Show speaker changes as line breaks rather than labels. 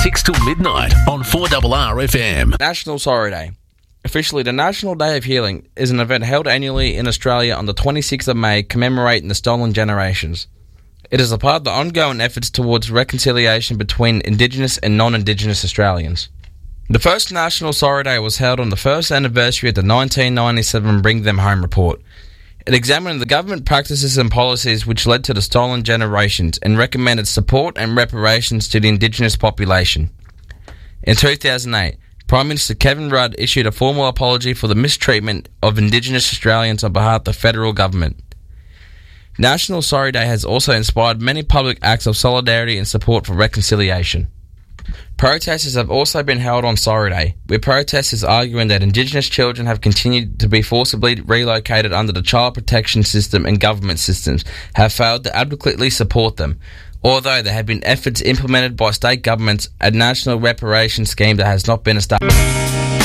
6 till midnight on 4RR FM.
National Sorry Day. Officially, the National Day of Healing is an event held annually in Australia on the 26th of May commemorating the stolen generations. It is a part of the ongoing efforts towards reconciliation between Indigenous and non-Indigenous Australians. The first National Sorry Day was held on the first anniversary of the 1997 Bring Them Home report. It examined the government practices and policies which led to the stolen generations and recommended support and reparations to the Indigenous population. In 2008, Prime Minister Kevin Rudd issued a formal apology for the mistreatment of Indigenous Australians on behalf of the federal government. National Sorry Day has also inspired many public acts of solidarity and support for reconciliation. Protests have also been held on Sorry Day, with protesters arguing that Indigenous children have continued to be forcibly relocated under the child protection system and government systems have failed to adequately support them. Although there have been efforts implemented by state governments, a national reparation scheme that has not been established.